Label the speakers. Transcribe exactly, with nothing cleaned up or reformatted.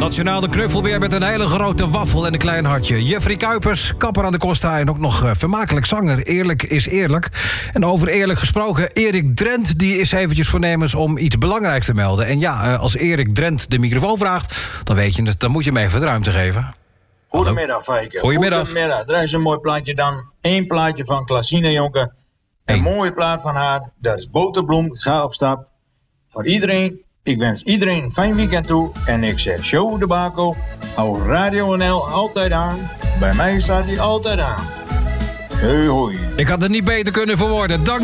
Speaker 1: Nationaal de knuffelbeer met een hele grote waffel en een klein hartje. Jeffrey Kuipers, kapper aan de Costa en ook nog uh, vermakelijk zanger. Eerlijk is eerlijk. En over eerlijk gesproken, Erik Drent die is eventjes voornemens om iets belangrijks te melden. En ja, uh, als Erik Drent de microfoon vraagt, dan weet je het, dan moet je hem even de ruimte geven.
Speaker 2: Goedemiddag, Fijke.
Speaker 1: Goedemiddag.
Speaker 2: Goedemiddag. Er is een mooi plaatje dan. Eén plaatje van Klasine Jonker. Een
Speaker 1: Eén.
Speaker 2: mooie plaat van haar. Dat is Boterbloem. Ga op stap. Voor iedereen. Ik wens iedereen een fijn weekend toe. En ik zeg show de Baco. Hou Radio N L altijd aan. Bij mij staat hij altijd aan. Hoi hoi.
Speaker 1: Ik had het niet beter kunnen verwoorden. Dank.